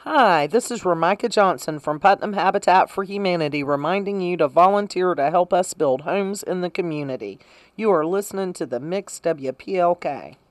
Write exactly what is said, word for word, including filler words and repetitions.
Hi, this is Ramika Johnson from Putnam Habitat for Humanity reminding you to volunteer to help us build homes in the community. You are listening to the Mix W P L K.